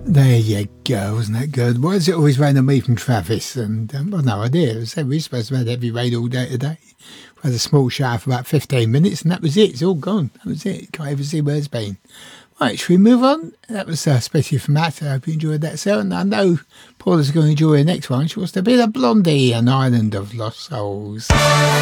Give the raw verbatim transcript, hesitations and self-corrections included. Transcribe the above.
There you go, wasn't that good? Why does it always rain on me from Travis? And um, I've no idea. We said we were supposed to have had heavy rain all day today. We had a small shower for about fifteen minutes and that was it. It's all gone. That was it. Can't even see where it's been. Right, should we move on? That was uh, especially for Matt. I hope you enjoyed that, sir. And I know Paula's going to enjoy the next one. She wants to be the Blondie, an Island of Lost Souls.